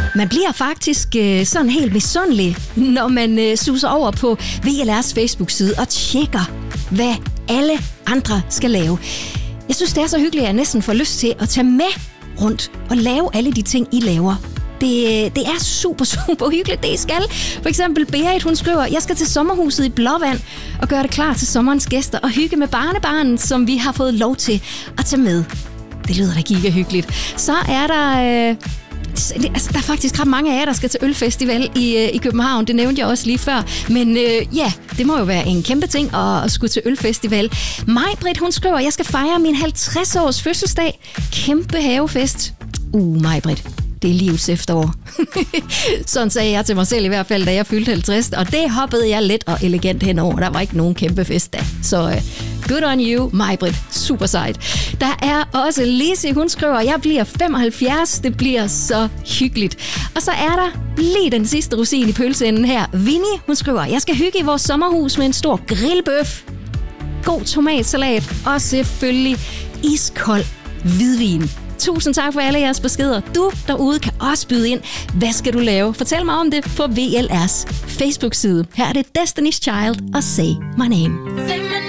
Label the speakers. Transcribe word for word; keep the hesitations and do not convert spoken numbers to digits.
Speaker 1: Man bliver faktisk øh, sådan helt misundelig, når man øh, suser over på V L R's Facebook-side og tjekker, hvad alle andre skal lave. Jeg synes, det er så hyggeligt, at jeg næsten får lyst til at tage med rundt og lave alle de ting, I laver. Det, det er super, super hyggeligt, det I skal. For eksempel Berit, hun skriver, jeg skal til sommerhuset i Blåvand og gøre det klar til sommerens gæster og hygge med barnebarnen, som vi har fået lov til at tage med. Det lyder da giga hyggeligt. Så er der... Øh Altså, der er faktisk ret mange af jer, der skal til ølfestival i, øh, i København. Det nævnte jeg også lige før. Men øh, ja, det må jo være en kæmpe ting at, at skulle til ølfestival. Maj-Britt, hun skriver, jeg skal fejre min halvtreds års fødselsdag. Kæmpe havefest. Uh, Maj-Britt. Det er livets efterår. Sådan sagde jeg til mig selv i hvert fald, da jeg fyldte halvtreds. Og det hoppede jeg let og elegant henover. Der var ikke nogen kæmpe fest da. Så uh, good on you, Maj-Britt. Super sejt. Der er også Lise, hun skriver, jeg bliver femoghalvfjerds. Det bliver så hyggeligt. Og så er der lige den sidste rosin i pølseenden her. Vinnie, hun skriver, jeg skal hygge i vores sommerhus med en stor grillbøf. God tomatsalat. Og selvfølgelig iskold hvidvin. Tusind tak for alle jeres beskeder. Du derude kan også byde ind. Hvad skal du lave? Fortæl mig om det på V L R's Facebook-side. Her er det Destiny's Child og Say My Name.